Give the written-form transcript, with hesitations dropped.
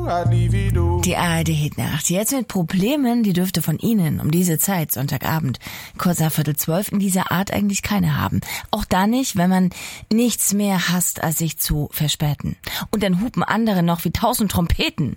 Die ARD-Hitnacht. Jetzt mit Problemen, die dürfte von Ihnen um diese Zeit, Sonntagabend, kurz nach 11:45, in dieser Art eigentlich keine haben. Auch da nicht, wenn man nichts mehr hasst, als sich zu verspäten. Und dann hupen andere noch wie 1000 Trompeten.